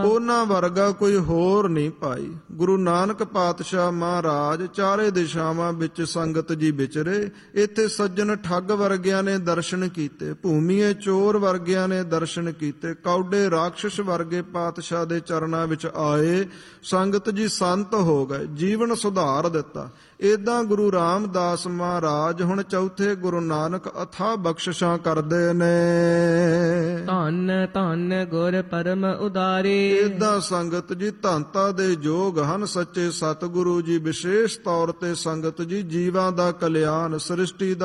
ਉਹਨਾਂ ਵਰਗਾ ਕੋਈ ਹੋਰ ਨਹੀਂ ਪਾਈ। ਗੁਰੂ ਨਾਨਕ ਪਾਤਸ਼ਾਹ ਮਹਾਰਾਜ ਚਾਰੇ ਦਿਸ਼ਾਵਾਂ ਵਿੱਚ ਸੰਗਤ ਜੀ ਵਿਚਰੇ। ਇੱਥੇ ਸੱਜਣ ਠੱਗ ਵਰਗਿਆਂ ਨੇ ਦਰਸ਼ਨ ਕੀਤੇ, ਭੂਮੀਏ ਚੋਰ ਵਰਗਿਆਂ ਨੇ ਦਰਸ਼ਨ ਕੀਤੇ, ਕੌਡੇ ਰਾਖਸ਼ ਵਰਗੇ ਪਾਤਸ਼ਾਹ ਦੇ ਚਰਨਾਂ ਵਿੱਚ ਆਏ। ਸੰਗਤ ਜੀ ਸੰਤ ਹੋ ਗਏ, ਜੀਵਨ ਸੁਧਾਰ ਦਿੱਤਾ। ਏਦਾਂ ਗੁਰੂ ਰਾਮਦਾਸ ਮਹਾਰਾਜ ਹੁਣ ਚੌਥੇ ਗੁਰੂ ਨਾਨਕ ਅਥਾਹ ਬਖਸ਼ਿਸ਼ਾਂ ਕਰਦੇ ਨੇ। ਧੰਨ ਧੰਨ ਗੁਰ ਪਰਮ ਉਦਾਰੇ। ਏਦਾਂ ਸੰਗਤ ਜੀ ਧੰਤਾ ਦੇ ਯੋਗ ਹਨ ਸੱਚੇ ਸਤਿਗੁਰੂ ਜੀ। ਵਿਸ਼ੇਸ਼ ਤੌਰ ਤੇ ਸੰਗਤ ਜੀ ਜੀਵਾਂ ਦਾ ਕਲਿਆਣ, ਸ੍ਰਿਸ਼ਟੀ ਦਾ